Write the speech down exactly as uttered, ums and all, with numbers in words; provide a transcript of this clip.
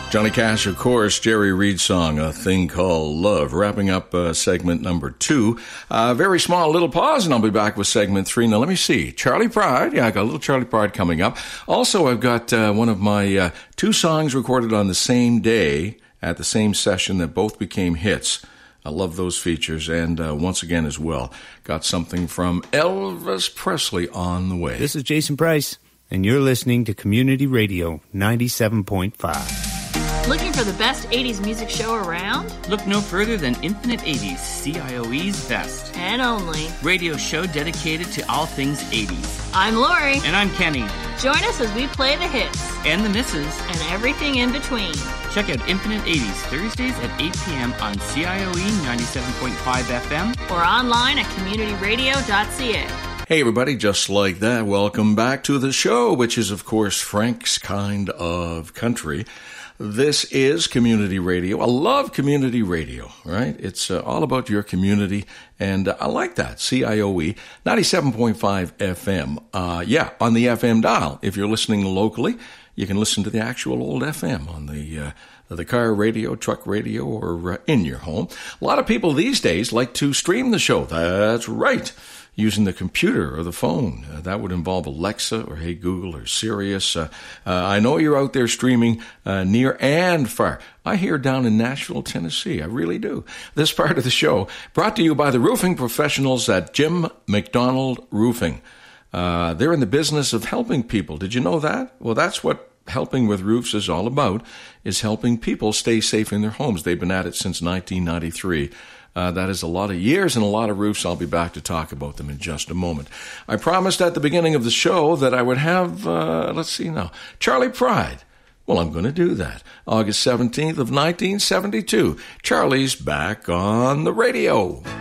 Johnny Cash, of course, Jerry Reed song, A Thing Called Love. Wrapping up uh, segment number two. Uh, very small little pause, and I'll be back with segment three. Now, let me see. Charley Pride. Yeah, I got a little Charley Pride coming up. Also, I've got uh, one of my uh, two songs recorded on the same day at the same session that both became hits. I love those features. And uh, once again as well, got something from Elvis Presley on the way. This is Jason Price, and you're listening to Community Radio ninety-seven point five. Looking for the best eighties music show around? Look no further than Infinite eighties, C I O E's best. And only. Radio show dedicated to all things eighties. I'm Lori. And I'm Kenny. Join us as we play the hits. And the misses. And everything in between. Check out Infinite eighties, Thursdays at eight p.m. on C I O E ninety-seven point five F M. Or online at community radio dot c a. Hey everybody, just like that, welcome back to the show, which is of course Frank's Kind of Country. This is community radio. I love community radio, right? It's uh, all about your community, and uh, I like that. C I O E, ninety-seven point five F M. Uh, yeah, on the F M dial. If you're listening locally, you can listen to the actual old F M on the uh, the car radio, truck radio, or uh, in your home. A lot of people these days like to stream the show. That's right. Using the computer or the phone. Uh, that would involve Alexa or Hey Google or Sirius. Uh, uh, I know you're out there streaming uh, near and far. I hear down in Nashville, Tennessee. I really do. This part of the show brought to you by the roofing professionals at Jim McDonald Roofing. Uh, they're in the business of helping people. Did you know that? Well, that's what helping with roofs is all about, is helping people stay safe in their homes. They've been at it since nineteen ninety-three. Uh, that is a lot of years and a lot of roofs. I'll be back to talk about them in just a moment. I promised at the beginning of the show that I would have, uh, let's see now, Charley Pride. Well, I'm going to do that. August seventeenth of nineteen seventy-two. Charley's back on the radio.